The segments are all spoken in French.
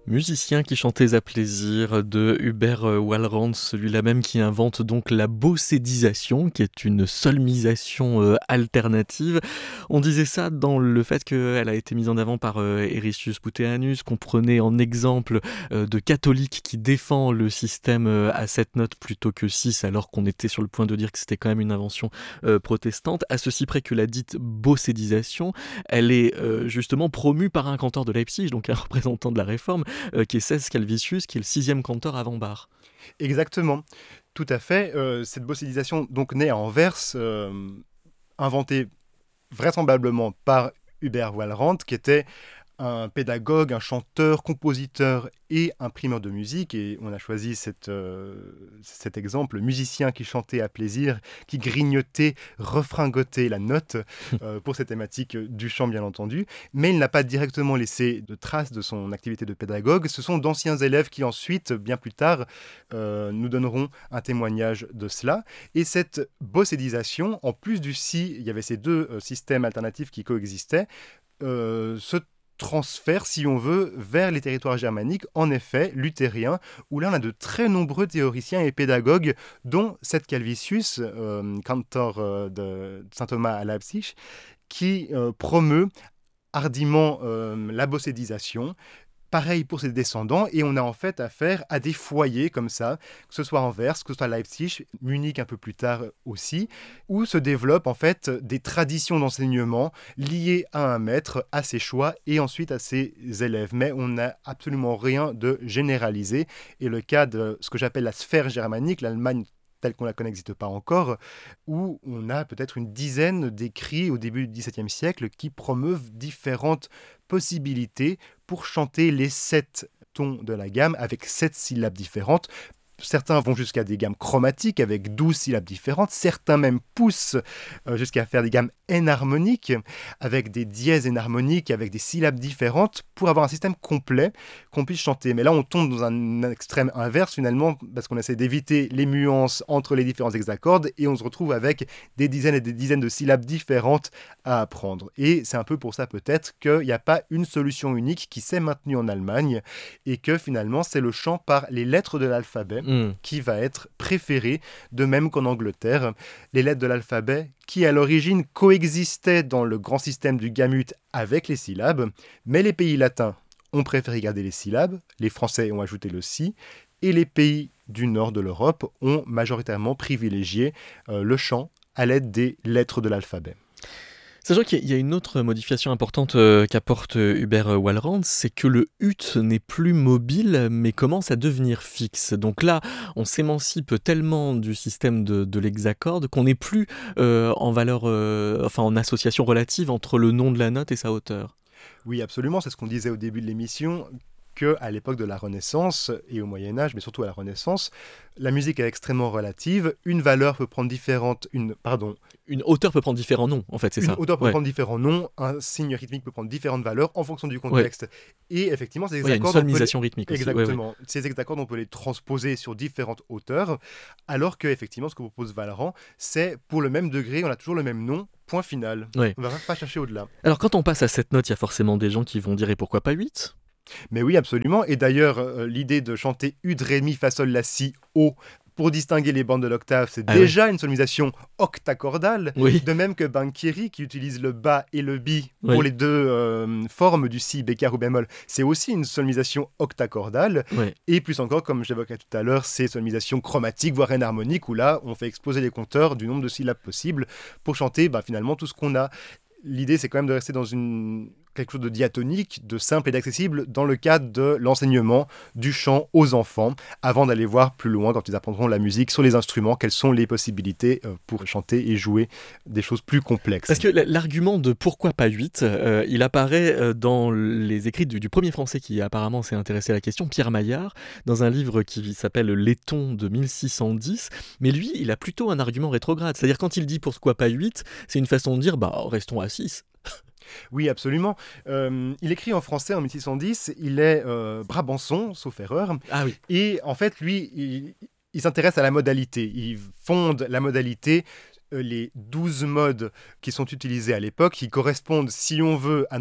Musicien qui chantait à plaisir de Hubert Walrand, celui-là même qui invente donc la bossédisation, qui est une solmisation alternative. On disait ça dans le fait qu'elle a été mise en avant par Ericius Puteanus, qu'on prenait en exemple de catholique qui défend le système à 7 notes plutôt que 6, alors qu'on était sur le point de dire que c'était quand même une invention protestante, à ceci près que la dite bossédisation, elle est justement promue par un cantor de Leipzig, donc un représentant de la Réforme, qui est Cesc Calvisius, qui est le 6e cantor avant Bach. Exactement, tout à fait. Cette bossidisation donc naît à Anvers, inventée vraisemblablement par Hubert Walrand, qui était un pédagogue, un chanteur, compositeur et imprimeur de musique. Et on a choisi cet exemple, musicien qui chantait à plaisir, qui grignotait, refringotait la note pour cette thématique du chant, bien entendu. Mais il n'a pas directement laissé de traces de son activité de pédagogue. Ce sont d'anciens élèves qui ensuite, bien plus tard, nous donneront un témoignage de cela. Et cette bossédisation, en plus du si, il y avait ces deux systèmes alternatifs qui coexistaient, se transfert, si on veut, vers les territoires germaniques, en effet, luthériens, où là on a de très nombreux théoriciens et pédagogues, dont Seth Calvisius, cantor de Saint Thomas à Leipzig, qui promeut hardiment la bossédisation. Pareil pour ses descendants, et on a en fait affaire à des foyers comme ça, que ce soit Anvers, que ce soit Leipzig, Munich un peu plus tard aussi, où se développent en fait des traditions d'enseignement liées à un maître, à ses choix et ensuite à ses élèves. Mais on n'a absolument rien de généralisé, et le cas de ce que j'appelle la sphère germanique, l'Allemagne telle qu'on la connaît n'existe pas encore, où on a peut-être une dizaine d'écrits au début du XVIIe siècle qui promeuvent différentes possibilités pour chanter les 7 tons de la gamme avec 7 syllabes différentes. Certains vont jusqu'à des gammes chromatiques avec 12 syllabes différentes. Certains même poussent jusqu'à faire des gammes enharmoniques avec des dièses enharmoniques, avec des syllabes différentes pour avoir un système complet qu'on puisse chanter. Mais là, on tombe dans un extrême inverse finalement parce qu'on essaie d'éviter les nuances entre les différents hexacordes et on se retrouve avec des dizaines et des dizaines de syllabes différentes à apprendre. Et c'est un peu pour ça peut-être qu'il n'y a pas une solution unique qui s'est maintenue en Allemagne et que finalement c'est le chant par les lettres de l'alphabet qui va être préféré, de même qu'en Angleterre. Les lettres de l'alphabet qui à l'origine coexistaient dans le grand système du gamut avec les syllabes, mais les pays latins ont préféré garder les syllabes, les Français ont ajouté le si, et les pays du nord de l'Europe ont majoritairement privilégié le chant à l'aide des lettres de l'alphabet. Sachant qu'il y a une autre modification importante qu'apporte Hubert Walrand, c'est que le ut n'est plus mobile mais commence à devenir fixe. Donc là, on s'émancipe tellement du système de l'hexacorde qu'on n'est plus en valeur, en association relative entre le nom de la note et sa hauteur. Oui, absolument, c'est ce qu'on disait au début de l'émission, qu'à l'époque de la Renaissance et au Moyen-Âge, mais surtout à la Renaissance, la musique est extrêmement relative. Une valeur peut prendre Une hauteur peut prendre différents noms, en fait, c'est une ça. hauteur peut Ouais. prendre différents noms, un signe rythmique peut prendre différentes valeurs en fonction du Ouais. contexte. Et effectivement, ces Ouais, il y a une hexacordes, solmisation rythmique aussi. Ouais, ouais. exactement, ces hexacordes, on peut les transposer sur différentes hauteurs, alors que effectivement, ce que propose Valran, c'est pour le même degré, on a toujours le même nom. Point final. Ouais. On ne va pas chercher au-delà. Alors quand on passe à cette note, il y a forcément des gens qui vont dire et pourquoi pas 8. Mais oui, absolument. Et d'ailleurs, l'idée de chanter Ud, Ré, Mi, Fa, Sol, La, Si, O pour distinguer les bandes de l'octave, c'est Ah ouais. déjà une solmisation octacordale. Oui. De même que Banchieri, qui utilise le Ba et le Bi pour Oui. les deux formes du Si, Bécard ou bémol, c'est aussi une solmisation octacordale. Ouais. Et plus encore, comme j'évoquais tout à l'heure, c'est solmisation chromatique, voire enharmonique, où là, on fait exploser les compteurs du nombre de syllabes possibles pour chanter finalement tout ce qu'on a. L'idée, c'est quand même de rester dans quelque chose de diatonique, de simple et d'accessible dans le cadre de l'enseignement du chant aux enfants, avant d'aller voir plus loin quand ils apprendront la musique sur les instruments, quelles sont les possibilités pour chanter et jouer des choses plus complexes. Parce que l'argument de pourquoi pas 8, il apparaît dans les écrits du premier Français qui apparemment s'est intéressé à la question, Pierre Maillard, dans un livre qui s'appelle Letton de 1610, mais lui, il a plutôt un argument rétrograde, c'est-à-dire quand il dit pourquoi pas 8, c'est une façon de dire restons à 6. Oui, absolument. Il écrit en français en 1610, il est brabançon, sauf erreur. Ah oui. Et en fait, lui, il s'intéresse à la modalité. Il fonde la modalité, les 12 modes qui sont utilisés à l'époque, qui correspondent, si on veut, à nos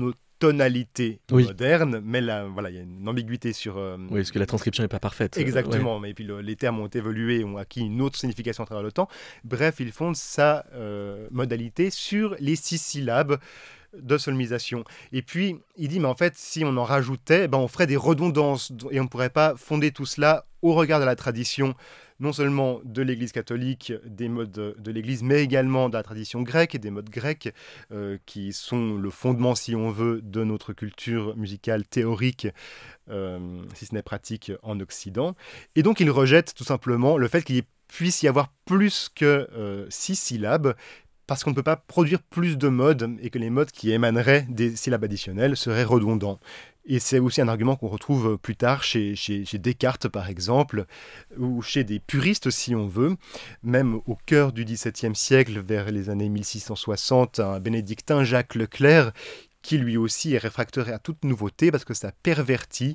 tonalité Oui. moderne, mais là, voilà, il y a une ambiguïté sur... Oui, parce que la transcription n'est pas parfaite. Exactement, Ouais. mais puis les termes ont évolué, ont acquis une autre signification à travers le temps. Bref, il fonde sa modalité sur les 6 syllabes de solmisation. Et puis, il dit, mais en fait, si on en rajoutait, ben, on ferait des redondances, et on ne pourrait pas fonder tout cela au regard de la tradition, non seulement de l'Église catholique, des modes de l'Église, mais également de la tradition grecque et des modes grecs, qui sont le fondement, si on veut, de notre culture musicale théorique, si ce n'est pratique, en Occident. Et donc, il rejette tout simplement le fait qu'il puisse y avoir plus que 6 syllabes, parce qu'on ne peut pas produire plus de modes et que les modes qui émaneraient des syllabes additionnelles seraient redondants. Et c'est aussi un argument qu'on retrouve plus tard chez Descartes, par exemple, ou chez des puristes, si on veut. Même au cœur du XVIIe siècle, vers les années 1660, un bénédictin, Jacques Leclerc, qui lui aussi est réfractaire à toute nouveauté parce que ça pervertit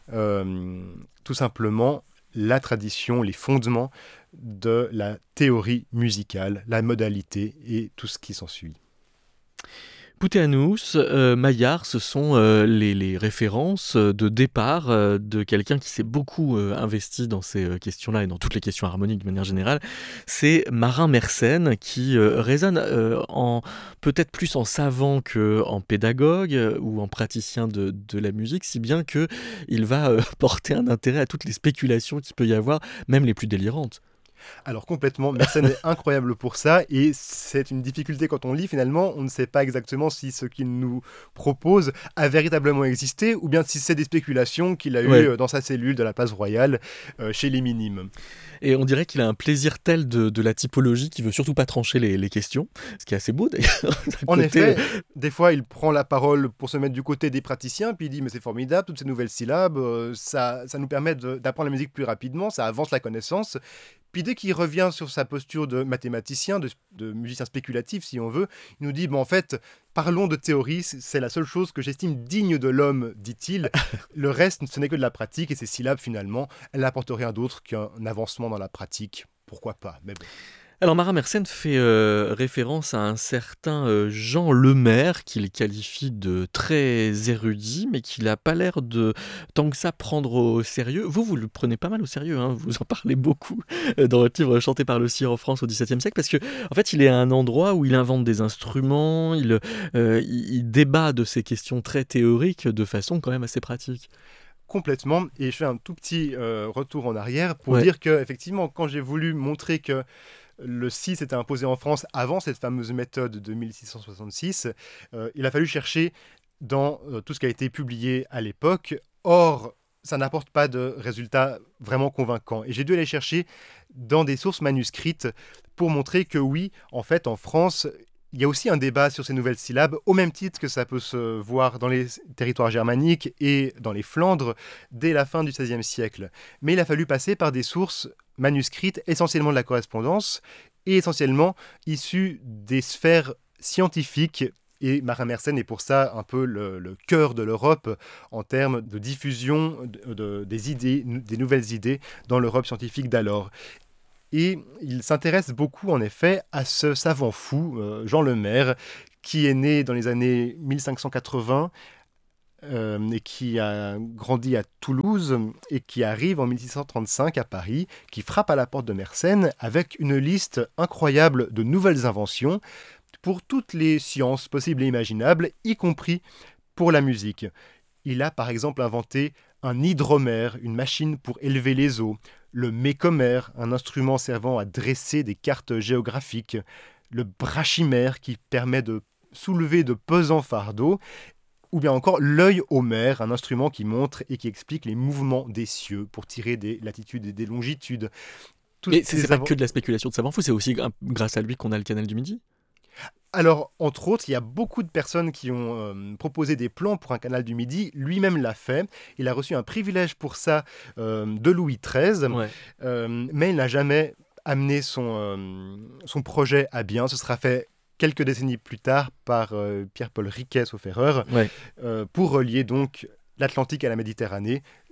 tout simplement la tradition, les fondements de la théorie musicale, la modalité et tout ce qui s'ensuit. Puteanus, Maillard, ce sont les références de départ de quelqu'un qui s'est beaucoup investi dans ces questions-là et dans toutes les questions harmoniques de manière générale. C'est Marin Mersenne qui résonne peut-être plus en savant qu'en pédagogue ou en praticien de la musique, si bien qu'il va porter un intérêt à toutes les spéculations qu'il peut y avoir, même les plus délirantes. Alors complètement, Mersenne est incroyable pour ça et c'est une difficulté quand on lit finalement, on ne sait pas exactement si ce qu'il nous propose a véritablement existé ou bien si c'est des spéculations qu'il a eues dans sa cellule de la place royale chez les minimes. Et on dirait qu'il a un plaisir tel de la typologie qu'il veut surtout pas trancher les questions, ce qui est assez beau d'ailleurs. En effet, des fois il prend la parole pour se mettre du côté des praticiens, puis il dit mais c'est formidable, toutes ces nouvelles syllabes, ça nous permet d'apprendre la musique plus rapidement, ça avance la connaissance. Puis dès qu'il revient sur sa posture de mathématicien, de musicien spéculatif si on veut, il nous dit en fait, parlons de théorie, c'est la seule chose que j'estime digne de l'homme, dit-il. Le reste, ce n'est que de la pratique et ces syllabes finalement, elles n'apportent rien d'autre qu'un avancement dans la pratique. Pourquoi pas, mais bon. Alors Marin Mersenne fait référence à un certain Jean Lemaire qu'il qualifie de très érudit, mais qu'il n'a pas l'air de tant que ça prendre au sérieux. Vous le prenez pas mal au sérieux, hein, vous en parlez beaucoup dans votre livre Chanté par le cire en France au XVIIe siècle, parce que en fait il est à un endroit où il invente des instruments, il débat de ces questions très théoriques de façon quand même assez pratique. Complètement, et je fais un tout petit retour en arrière pour dire que effectivement, quand j'ai voulu montrer que le 6 était imposé en France avant cette fameuse méthode de 1666, il a fallu chercher dans tout ce qui a été publié à l'époque. Or, ça n'apporte pas de résultats vraiment convaincants. Et j'ai dû aller chercher dans des sources manuscrites pour montrer que oui, en fait, en France, il y a aussi un débat sur ces nouvelles syllabes, au même titre que ça peut se voir dans les territoires germaniques et dans les Flandres dès la fin du XVIe siècle. Mais il a fallu passer par des sources manuscrites, essentiellement de la correspondance, et essentiellement issues des sphères scientifiques. Et Marin Mersenne est pour ça un peu le cœur de l'Europe en termes de diffusion des idées, des nouvelles idées dans l'Europe scientifique d'alors. Et il s'intéresse beaucoup, en effet, à ce savant fou, Jean Lemaire, qui est né dans les années 1580 et qui a grandi à Toulouse et qui arrive en 1635 à Paris, qui frappe à la porte de Mersenne avec une liste incroyable de nouvelles inventions pour toutes les sciences possibles et imaginables, y compris pour la musique. Il a par exemple inventé un hydromère, une machine pour élever les eaux, le mécomère, un instrument servant à dresser des cartes géographiques, le brachymère qui permet de soulever de pesants fardeaux, ou bien encore l'œil homère, un instrument qui montre et qui explique les mouvements des cieux pour tirer des latitudes et des longitudes. Mais c'est pas que de la spéculation de savant fou, c'est aussi grâce à lui qu'on a le canal du Midi. Alors, entre autres, il y a beaucoup de personnes qui ont proposé des plans pour un canal du Midi. Lui-même l'a fait. Il a reçu un privilège pour ça de Louis XIII, mais il n'a jamais amené son projet à bien. Ce sera fait quelques décennies plus tard par Pierre-Paul Riquet, sauf erreur, pour relier donc l'Atlantique à la Méditerranée.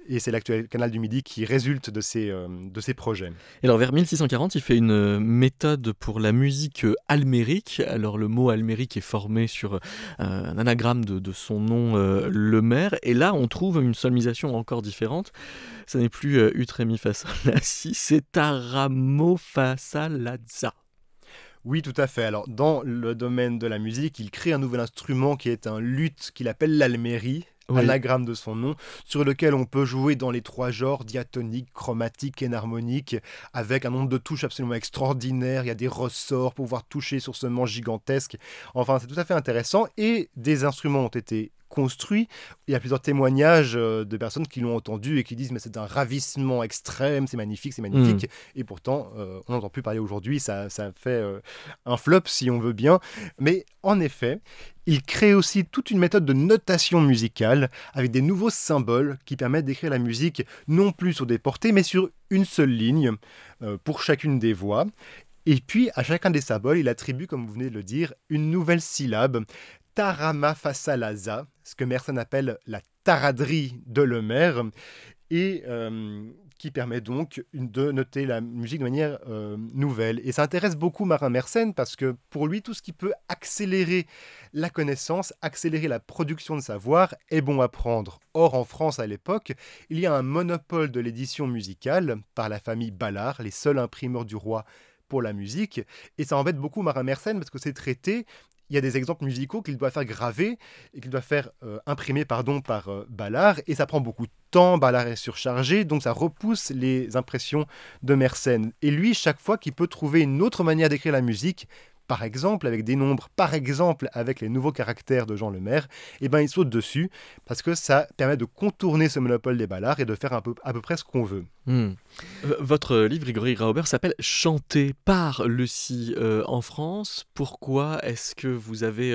Et c'est l'actuel canal du Midi qui résulte de ces projets. Et alors vers 1640, il fait une méthode pour la musique almérique. Alors le mot almérique est formé sur un anagramme de son nom, le maire. Et là, on trouve une solmisation encore différente. Ça n'est plus ut, ré, mi, fa, sol, la, si, c'est ta, ra, mo, fa, sa, la, za. Oui, tout à fait. Alors, dans le domaine de la musique, il crée un nouvel instrument qui est un luth qu'il appelle l'almérie, Oui. anagramme de son nom, sur lequel on peut jouer dans les 3 genres, diatonique, chromatique, énharmonique, avec un nombre de touches absolument extraordinaire. Il y a des ressorts pour pouvoir toucher sur ce manche gigantesque. Enfin, c'est tout à fait intéressant. Et des instruments ont été construits. Il y a plusieurs témoignages de personnes qui l'ont entendu et qui disent mais c'est un ravissement extrême, c'est magnifique, Et pourtant, on n'entend plus parler aujourd'hui, ça fait un flop si on veut bien. Mais en effet, il crée aussi toute une méthode de notation musicale avec des nouveaux symboles qui permettent d'écrire la musique non plus sur des portées mais sur une seule ligne pour chacune des voix. Et puis, à chacun des symboles, il attribue, comme vous venez de le dire, une nouvelle syllabe. Tarama Fasalaza, ce que Mersenne appelle la taraderie de Lemaire, et qui permet donc de noter la musique de manière nouvelle. Et ça intéresse beaucoup Marin Mersenne parce que pour lui, tout ce qui peut accélérer la connaissance, accélérer la production de savoir est bon à prendre. Or, en France à l'époque, il y a un monopole de l'édition musicale par la famille Ballard, les seuls imprimeurs du roi pour la musique, et ça embête beaucoup Marin Mersenne parce que c'est traité. Il y a des exemples musicaux qu'il doit faire graver et qu'il doit faire imprimer par Ballard, et ça prend beaucoup de temps, Ballard est surchargé, donc ça repousse les impressions de Mersenne. Et lui, chaque fois qu'il peut trouver une autre manière d'écrire la musique, par exemple avec des nombres, par exemple avec les nouveaux caractères de Jean Lemaire, eh ben, il saute dessus parce que ça permet de contourner ce monopole des Ballards et de faire à peu près ce qu'on veut. Votre livre, Grégory Graubert, s'appelle « Chanté par le si » en France. Pourquoi est-ce que vous avez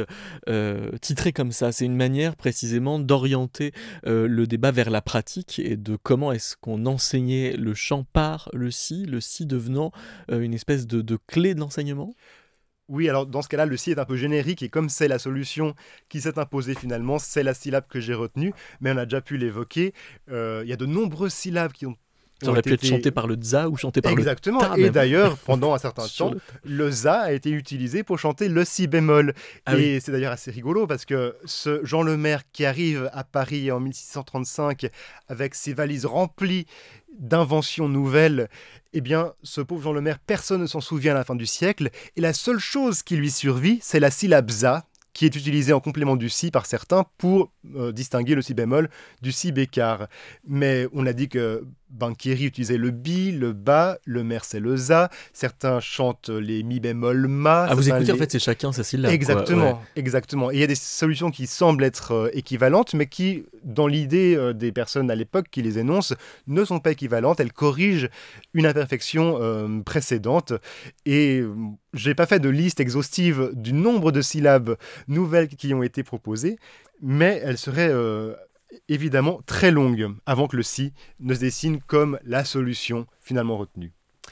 titré comme ça ? C'est une manière précisément d'orienter le débat vers la pratique et de comment est-ce qu'on enseignait le chant par le si devenant une espèce de clé de l'enseignement ? Oui, alors dans ce cas-là, le si est un peu générique et comme c'est la solution qui s'est imposée finalement, c'est la syllabe que j'ai retenue, mais on a déjà pu l'évoquer. Il y a de nombreuses syllabes qui ont Ça aurait pu être chanté par le za ou chanté par Exactement. le ta. Et d'ailleurs, pendant un certain temps, le za a été utilisé pour chanter le si bémol. Et c'est d'ailleurs assez rigolo parce que ce Jean Lemaire qui arrive à Paris en 1635 avec ses valises remplies d'inventions nouvelles, eh bien, ce pauvre Jean Lemaire, personne ne s'en souvient à la fin du siècle. Et la seule chose qui lui survit, c'est la syllabe za, qui est utilisée en complément du si par certains pour distinguer le si bémol du si bécard. Mais on a dit que Banchieri utilisait le bi, le ba, le mer c'est le za, certains chantent les mi bémol ma. Ah, vous écoutez, en fait, c'est chacun sa syllabe. Exactement, quoi. Ouais. Exactement. Et il y a des solutions qui semblent être équivalentes, mais qui, dans l'idée des personnes à l'époque qui les énoncent, ne sont pas équivalentes. Elles corrigent une imperfection précédente. Et je n'ai pas fait de liste exhaustive du nombre de syllabes nouvelles qui ont été proposées, mais elles seraient évidemment très longues avant que le si ne se dessine comme la solution finalement retenue.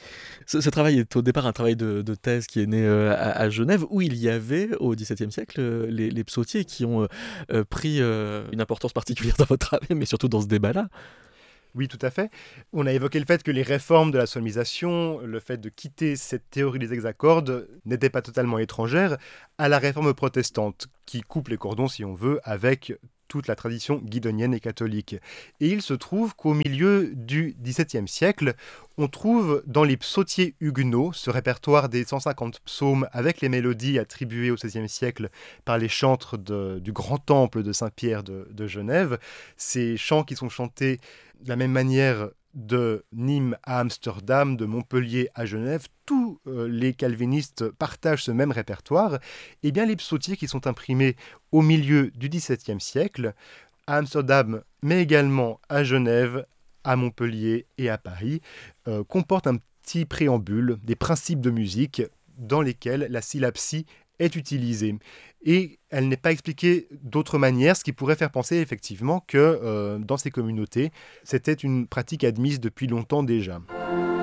Ce travail est au départ un travail de thèse qui est né à Genève, où il y avait au XVIIe siècle les psautiers qui ont pris une importance particulière dans votre travail, mais surtout dans ce débat-là. Oui, tout à fait. On a évoqué le fait que les réformes de la solmisation, le fait de quitter cette théorie des hexacordes, n'étaient pas totalement étrangères à la réforme protestante, qui coupe les cordons, si on veut, avec toute la tradition guidonienne et catholique. Et il se trouve qu'au milieu du XVIIe siècle, on trouve dans les psautiers huguenots, ce répertoire des 150 psaumes avec les mélodies attribuées au XVIe siècle par les chantres du grand temple de Saint-Pierre de Genève, ces chants qui sont chantés de la même manière de Nîmes à Amsterdam, de Montpellier à Genève, tous les calvinistes partagent ce même répertoire. Et bien les psautiers qui sont imprimés au milieu du XVIIe siècle, à Amsterdam, mais également à Genève, à Montpellier et à Paris, comportent un petit préambule, des principes de musique dans lesquels la syllabe si est utilisée. Et elle n'est pas expliquée d'autre manière, ce qui pourrait faire penser effectivement que dans ces communautés, c'était une pratique admise depuis longtemps déjà.